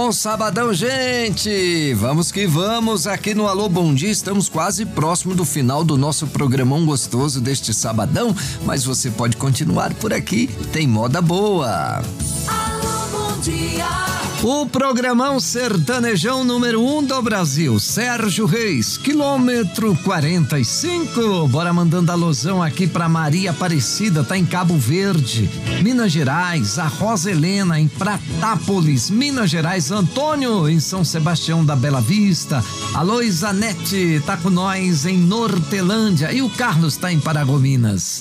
Bom sabadão, gente! Vamos que vamos aqui no Alô Bom Dia. Estamos quase próximo do final do nosso programão gostoso deste sabadão, mas você pode continuar por aqui, tem moda boa. Alô Bom Dia. O programão sertanejão número 1 do Brasil, Sérgio Reis, quilômetro 45. Bora mandando alusão aqui pra Maria Aparecida, tá em Cabo Verde, Minas Gerais. A Rosa Helena em Pratápolis, Minas Gerais. Antônio em São Sebastião da Bela Vista. Alô Isanete, tá com nós em Nortelândia. E o Carlos tá em Paragominas.